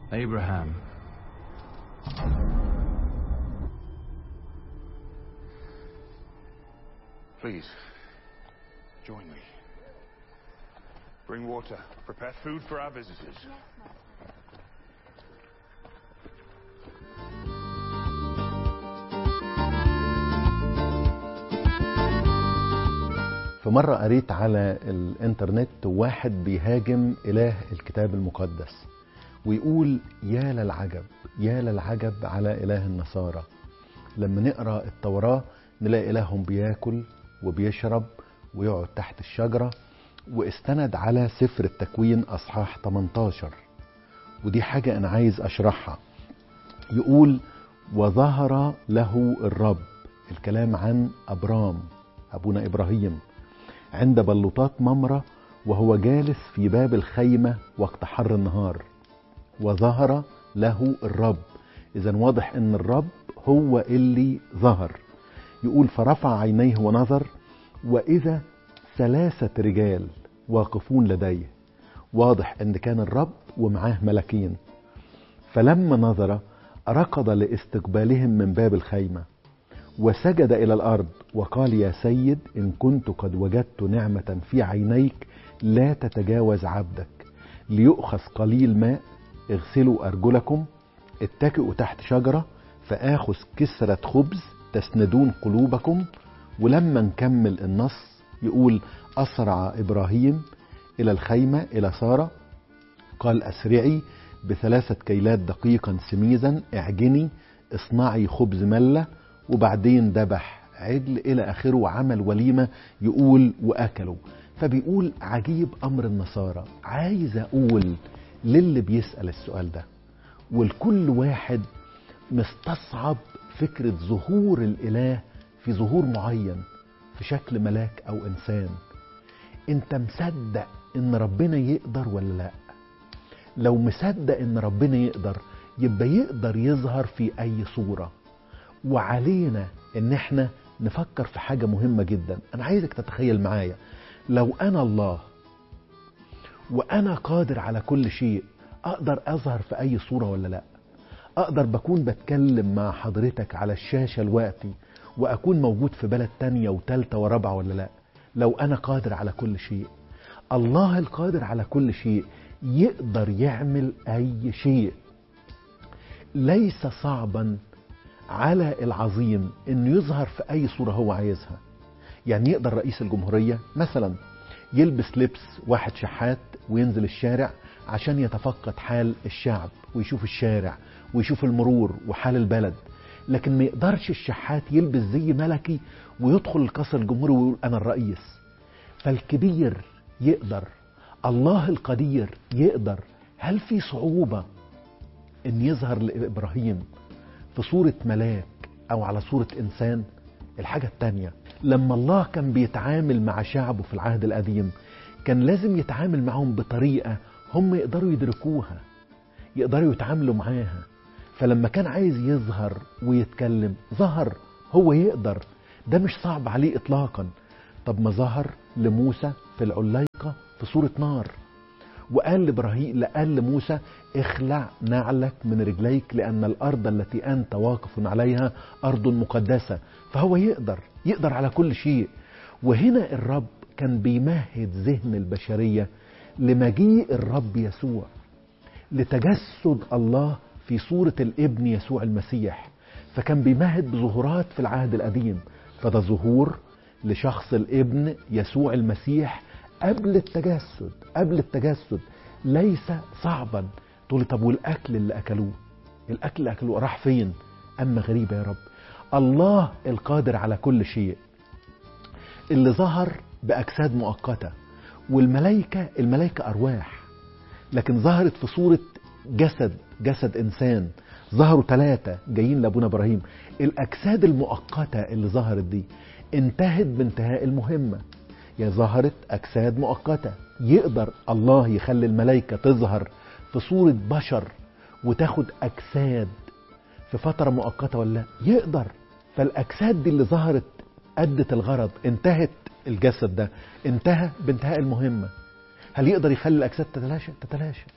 Abraham. Please, join me. Bring water. Prepare food for our visitors. في مرة قريت على الانترنت واحد بيهاجم إله الكتاب المقدس ويقول يا للعجب يا للعجب على إله النصارى. لما نقرأ التوراة نلاقي إلههم بياكل وبيشرب ويقعد تحت الشجرة، واستند على سفر التكوين أصحاح 18، ودي حاجة أنا عايز أشرحها. يقول وظهر له الرب، الكلام عن أبرام أبونا إبراهيم، عند بلوطات ممرة وهو جالس في باب الخيمة وقت حر النهار. وظهر له الرب، إذن واضح أن الرب هو اللي ظهر. يقول فرفع عينيه ونظر وإذا 3 رجال واقفون لديه. واضح أن كان الرب ومعاه ملكين. فلما نظر ركض لاستقبالهم من باب الخيمة وسجد إلى الأرض وقال يا سيد إن كنت قد وجدت نعمة في عينيك لا تتجاوز عبدك، ليؤخذ قليل ماء، اغسلوا أرجلكم، اتكئوا تحت شجرة، فآخذ كسرة خبز تسندون قلوبكم. ولما نكمل النص يقول أسرع إبراهيم إلى الخيمة إلى سارة، قال أسرعي ب3 كيلات دقيقا سميزا، اعجني، اصنعي خبز ملة، وبعدين ذبح عجل إلى آخره وعمل وليمة. يقول وأكلوا. فبيقول عجيب أمر النصارى. عايز أقول للي بيسأل السؤال ده والكل واحد مستصعب فكرة ظهور الإله في ظهور معين في شكل ملاك أو إنسان، أنت مصدق إن ربنا يقدر ولا لا؟ لو مصدق إن ربنا يقدر يبقى يقدر يظهر في أي صورة. وعلينا إن احنا نفكر في حاجة مهمة جدا. أنا عايزك تتخيل معايا لو أنا الله وأنا قادر على كل شيء، أقدر أظهر في أي صورة ولا لا؟ أقدر بكون بتكلم مع حضرتك على الشاشة الوقتي وأكون موجود في بلد تانية وتالتة ورابعة ولا لا؟ لو أنا قادر على كل شيء. الله القادر على كل شيء يقدر يعمل أي شيء. ليس صعبا على العظيم أنه يظهر في أي صورة هو عايزها. يعني يقدر رئيس الجمهورية مثلا يلبس لبس واحد شحات وينزل الشارع عشان يتفقد حال الشعب ويشوف الشارع ويشوف المرور وحال البلد، لكن ما يقدرش الشحات يلبس زي ملكي ويدخل القصر الجمهوري ويقول أنا الرئيس. فالكبير يقدر، الله القدير يقدر. هل في صعوبة أن يظهر لإبراهيم في صورة ملاك أو على صورة إنسان؟ الحاجة التانية، لما الله كان بيتعامل مع شعبه في العهد القديم كان لازم يتعامل معهم بطريقة هم يقدروا يدركوها، يقدروا يتعاملوا معاها. فلما كان عايز يظهر ويتكلم ظهر. هو يقدر، ده مش صعب عليه إطلاقا. طب ما ظهر لموسى في العليقة في صورة نار، قال لموسى اخلع نعلك من رجليك لأن الأرض التي أنت واقف عليها أرض مقدسة. فهو يقدر على كل شيء. وهنا الرب كان بيمهد ذهن البشرية لمجيء الرب يسوع، لتجسد الله في صورة الابن يسوع المسيح. فكان بيمهد بظهورات في العهد القديم، فده ظهور لشخص الابن يسوع المسيح قبل التجسد. ليس صعبا. تقول طب والأكل اللي أكلوه راح فين؟ أما غريبة يا رب، الله القادر على كل شيء اللي ظهر بأجساد مؤقتة، والملائكة أرواح، لكن ظهرت في صورة جسد إنسان. ظهروا 3 جايين لأبونا إبراهيم. الأجساد المؤقتة اللي ظهرت دي انتهت بانتهاء المهمة. يا ظهرت أجساد مؤقتة. يقدر الله يخلي الملائكة تظهر في صورة بشر وتاخد أجساد في فترة مؤقتة ولا يقدر؟ فالأجساد دي اللي ظهرت أدت الغرض، انتهت الجسد ده انتهى بانتهاء المهمة. هل يقدر يخلي الأجساد تتلاشى؟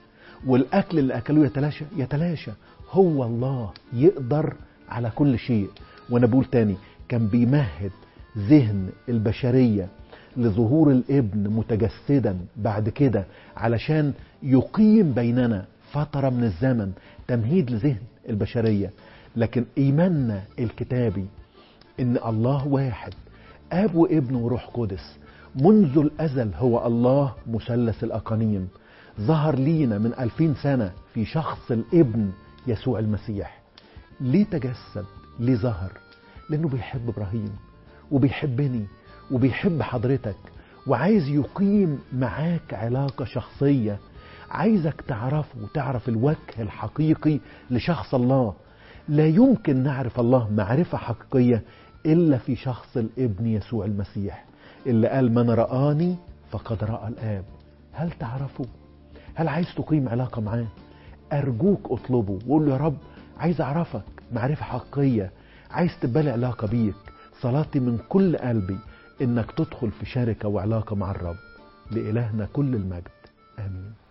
والأكل اللي أكلوه يتلاشى. هو الله يقدر على كل شيء. وأنا بقول تاني، كان بيمهد ذهن البشرية لظهور الابن متجسدا بعد كده علشان يقيم بيننا فترة من الزمن، تمهيد لذهن البشرية. لكن إيماننا الكتابي إن الله واحد، آب وابن وروح قدس، منذ الأزل هو الله مثلث الأقانيم، ظهر لينا من 2000 سنة في شخص الابن يسوع المسيح. ليه تجسد؟ ليه ظهر؟ لأنه بيحب إبراهيم وبيحبني وبيحب حضرتك، وعايز يقيم معاك علاقة شخصية. عايزك تعرفه وتعرف الوجه الحقيقي لشخص الله. لا يمكن نعرف الله معرفة حقيقية إلا في شخص الابن يسوع المسيح، اللي قال من رآني فقد رأى الآب. هل تعرفه؟ هل عايز تقيم علاقة معاه؟ أرجوك اطلبه وقول له يا رب عايز أعرفك معرفة حقيقية، عايز تبقى لي علاقة بيك. صلاتي من كل قلبي إنك تدخل في شركة وعلاقة مع الرب. لإلهنا كل المجد، آمين.